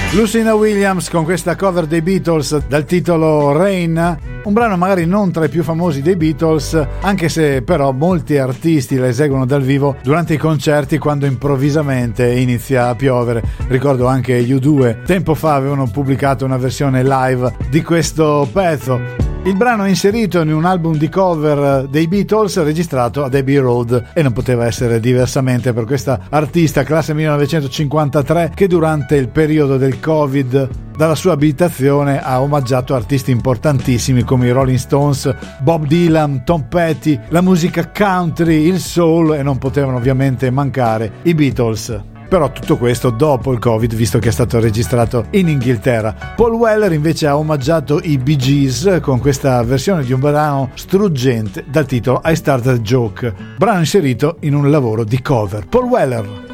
Lucinda Williams con questa cover dei Beatles dal titolo Rain, un brano magari non tra i più famosi dei Beatles, anche se però molti artisti la eseguono dal vivo durante i concerti quando improvvisamente inizia a piovere. Ricordo anche U2 tempo fa avevano pubblicato una versione live di questo pezzo. Il brano è inserito in un album di cover dei Beatles registrato ad Abbey Road e non poteva essere diversamente per questa artista classe 1953 che durante il periodo del Covid dalla sua abitazione ha omaggiato artisti importantissimi come i Rolling Stones, Bob Dylan, Tom Petty, la musica country, il soul e non potevano ovviamente mancare i Beatles. Però tutto questo dopo il Covid, visto che è stato registrato in Inghilterra. Paul Weller invece ha omaggiato i Bee Gees con questa versione di un brano struggente dal titolo I Started a Joke, brano inserito in un lavoro di cover. Paul Weller.